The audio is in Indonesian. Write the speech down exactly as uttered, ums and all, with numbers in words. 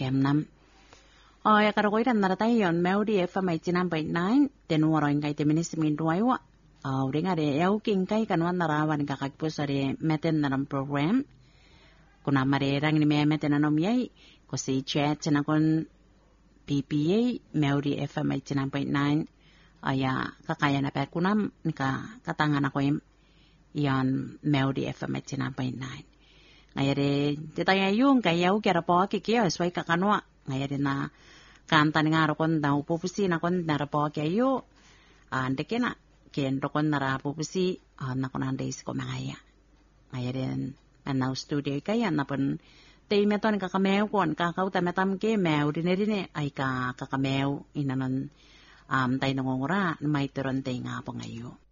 nam. Oh ya karo koiran naratayon Melody F M eighty-nine point nine tenuoroin kai teminis minduaiwa. Oh ringa de yauking kai kanwan narawan kakagpus are meten naram program. Kuna marerang ni me meten anom yai ko si chat na kon P P A Melody F M eighty-nine point nine aya kakaya na per kunam nika katangan ako im iyan Melody F M eighty-nine point nine. Ngayari titaya yung kayaw kira po kikiyo sway kakanwa ngayari na kanta nga rokon na upupusi na kon narapo kayo ande kena ken rokon narapupusi na kon andes ko mangaya ngayari na studio kaya na pon tay meton kakamew kon kakau tametam ke mew dinedine ay ka kakamew inanon um tay nangongura may turon tay nga po ngayo.